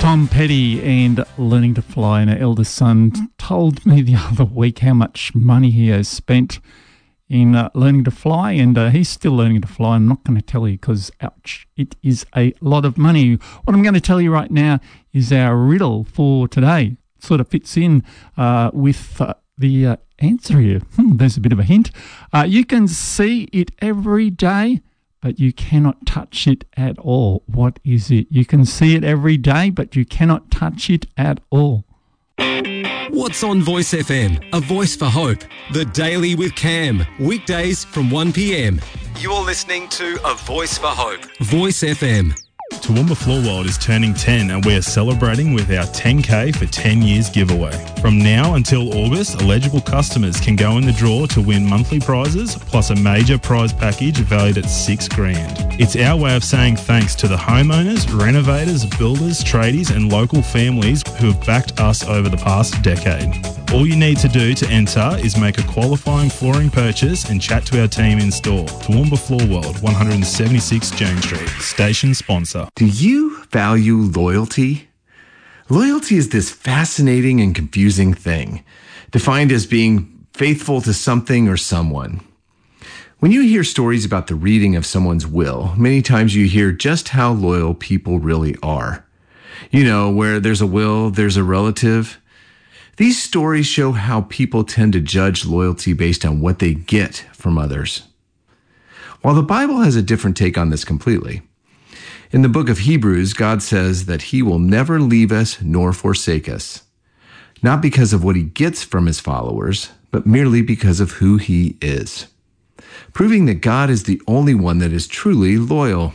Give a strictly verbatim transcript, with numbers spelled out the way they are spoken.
Tom Petty and Learning to Fly. And our eldest son told me the other week how much money he has spent in uh, learning to fly, and uh, he's still learning to fly. I'm not going to tell you because, ouch, it is a lot of money. What I'm going to tell you right now is our riddle for today. It sort of fits in uh, with uh, the uh, answer here. Hmm, there's a bit of a hint. Uh, you can see it every day, but you cannot touch it at all. What is it? You can see it every day, but you cannot touch it at all. What's on Voice F M? A voice for hope. The Daily with Cam. Weekdays from one p.m. You're listening to A Voice for Hope. Voice F M. Toowoomba Floor World is turning ten and we are celebrating with our ten K for ten years giveaway. From now until August, eligible customers can go in the draw to win monthly prizes plus a major prize package valued at six grand. It's our way of saying thanks to the homeowners, renovators, builders, tradies and local families who have backed us over the past decade. All you need to do to enter is make a qualifying flooring purchase and chat to our team in store. Toowoomba Floor World, one seventy-six Jane Street. Station sponsor. Do you value loyalty? Loyalty is this fascinating and confusing thing, defined as being faithful to something or someone. When you hear stories about the reading of someone's will, many times you hear just how loyal people really are. You know, where there's a will, there's a relative. These stories show how people tend to judge loyalty based on what they get from others. While the Bible has a different take on this completely. In the book of Hebrews, God says that he will never leave us nor forsake us, not because of what he gets from his followers, but merely because of who he is, proving that God is the only one that is truly loyal.